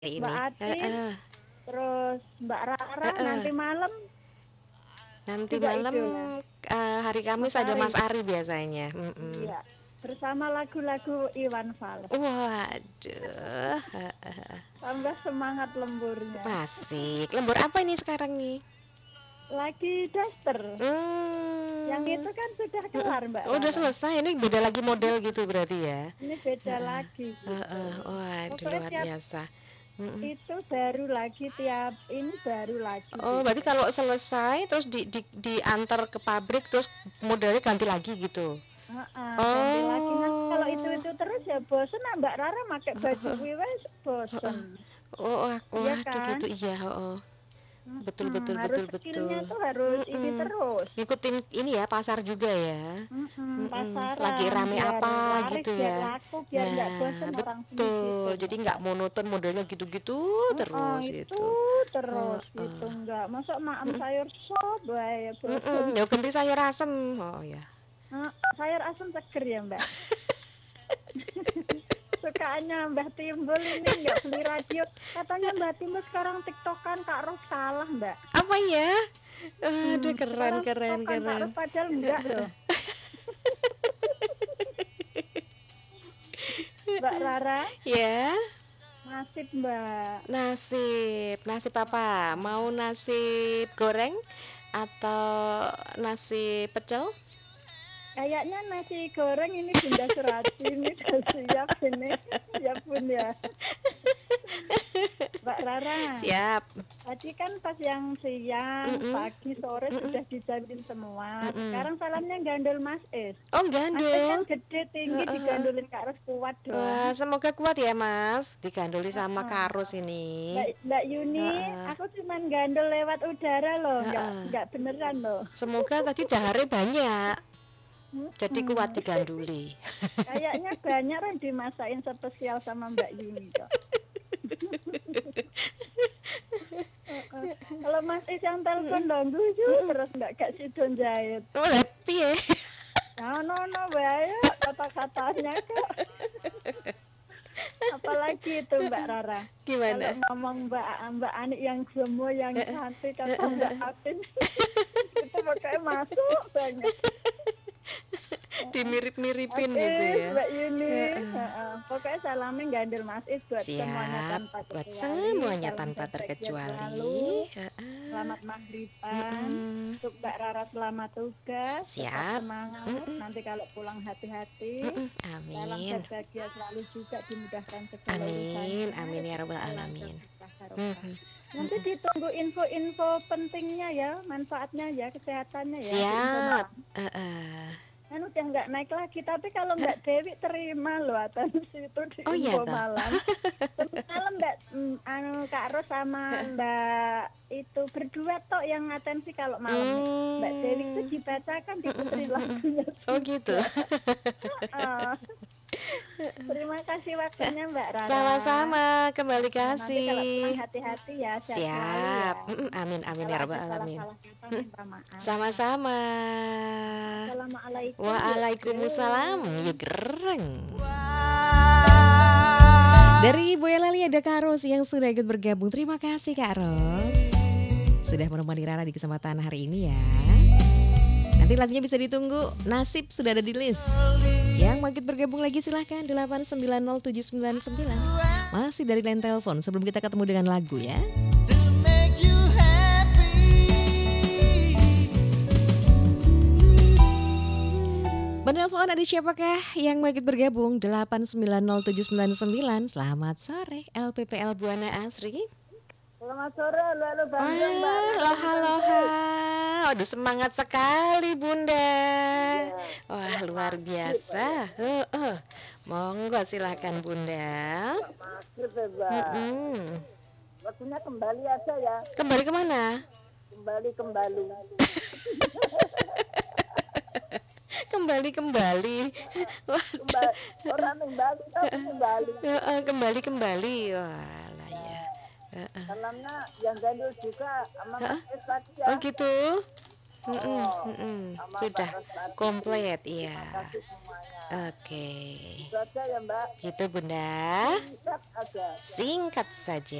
Mbak ini. Atin, terus Mbak Rara nanti malam Nanti juga malam idola hari Mas Kamis ada Ari. Mas Ari biasanya. Iya, bersama lagu-lagu Iwan Fals. Waduh, Tambah semangat lemburnya. asik. Lembur apa ini sekarang nih? Lagi daster. Yang Hmm, itu kan sudah kelar Mbak udah Rara. selesai. Ini beda lagi model gitu berarti ya? Ini beda lagi gitu. Waduh, Pokoknya luar tiap biasa. itu baru lagi, tiap ini baru lagi Oh, berarti gitu. kalau selesai terus diantar ke pabrik terus modelnya ganti lagi gitu. Ganti lagi. Nanti kalau Oh, itu terus ya bosen nah, Mbak Rara pakai baju kuiwe bosen. Iya waduh kan? gitu iya. Oh. Betul betul Harus betul skillnya betul. tuh harus ini terus. Ngikutin ini ya pasar juga ya. Lagi Pasaran rame biar apa laris, gitu biar ya. laku, biar nggak Nah, bosen orang sini gitu betul. Jadi Mbak nggak Rara. monoton modelnya gitu-gitu terus Itu gitu. terus gitu nggak. Masuk makan sayur sop, ya bosen. Ya ganti sayur asem. Oh ya. Sayur asam seger ya Mbak. Sukanya Mbah Timbul ini nggak beli radio. Katanya Mbah Timbul sekarang tiktokan Kak Ros kalah Mbak. Apa ya? Aduh keren Sekarang keren tiktokan Kak keren. Ros padahal enggak loh. Mbak Rara, Ya, nasib Mbak. nasib apa? Mau nasi goreng atau nasi pecel? Kayaknya nasi goreng ini Bunda Surati ini udah siap ini. Ya pun ya. Mbak Rara, Siap. tadi kan pas yang siang, pagi, sore sudah dijamin semua. Sekarang salamnya gandul Mas Is. Oh, Mas Is kan gandul. gede, tinggi, digandulin Kak Ros kuat Wah, dong. semoga kuat ya, Mas. Digandoli sama Heeh. Karus ini. Mbak Yuni, aku cuman gandul lewat udara loh, nggak beneran loh. Semoga tadi daharnya banyak. Jadi kuat Hmm, diganduli. kayaknya banyak yang dimasakin spesial sama Mbak Yuni kok. Kalau Mas Is yang telepon dong, guyu terus nggak kasih don jahit. Oh, happy ya. No, bahaya kata-katanya kok. Apalagi itu Mbak Rara. Kalau Gimana? ngomong Mbak Ani yang semua yang cantik atau Mbak Atin itu pokoknya masuk banget. Mas Dimirip-miripin gitu Is, ya. Mbak Yuni, pokoknya salamin gandil Mas Is buat semuanya Siap, tanpa buat terkecuali, semuanya salam tanpa bahagia terkecuali. selalu, selamat maghriban, Mm-mm. untuk Mbak Rara selamat tugas, tetap Siap. semangat, nanti kalau pulang hati-hati, salam Amin. bahagia selalu juga, dimudahkan segala Amin. urusannya, Amin ya robbal rezekinya lancar, alamin. berkah barokah. Nanti ditunggu info-info pentingnya ya, manfaatnya ya, kesehatannya ya, di info Siap. malam. Eh. Kan udah nggak naik lagi, tapi kalau Mbak Dewi terima loh atensi itu di Oh iya info toh. malam. Malam Mbak Kak Ros sama Mbak itu berdua toh yang atensi kalau malamnya. Mbak Dewi itu Hmm. dibacakan diputerin lagunya Oh gitu. juga. Ah, terima kasih waktunya Mbak Rara. Sama-sama, kembali Ya, nanti kalau pulang kasih. hati-hati ya, sehat selalu Siap. ya. Amin amin Kalau ya ada rabbal alamin. salah-salah kata minta maaf. Sama-sama. Assalamualaikum yuk. Waalaikumsalam. Ya Yuk. gereng. Dari Boyolali ada Kak Ros yang sudah ikut bergabung. Terima kasih Kak Ros. Sudah menemani Rara di kesempatan hari ini ya. Nanti lagunya bisa ditunggu. Nasib sudah ada di list. Yang mau ikut bergabung lagi silahkan 8907999. Masih dari line telepon sebelum kita ketemu dengan lagu ya. Penelpon ada siapakah yang mau ikut bergabung? 8907999. Selamat sore LPPL Buana Asri. Selamat sore, halo Bandung, Mbak Wah, Rara di loha. Bandung. Waduh semangat sekali Bunda. Iya, Wah kalau luar maghrib, biasa. Monggo silakan Bunda. kalau maghrib ya, Mbak. Mm-mm. Waktunya kembali aja ya, Kembali kemana? kembali. Kembali. Waduh. Kembali, orang kembali, tapi kembali. Kembali. Walah Ya, ya. salamnya yang gandul juga sama Mas Es tadi Oh ya. gitu. Sudah komplit, iya. Oke. Itu aja ya Mbak. Gitu Bunda. Singkat aja. Singkat saja.